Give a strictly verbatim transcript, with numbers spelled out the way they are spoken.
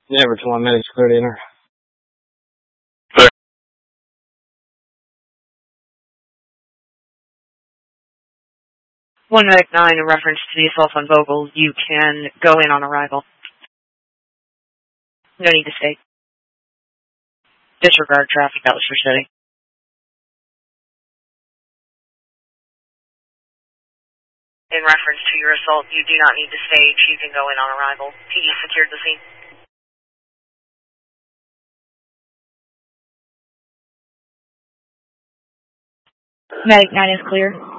Never till my medic's cleared to enter. One Medic nine, in reference to the assault on Vogel, you can go in on arrival. No need to stay. Disregard traffic, that was for study. In reference to your assault, you do not need to stage. You can go in on arrival. P D secured the scene. Medic nine is clear.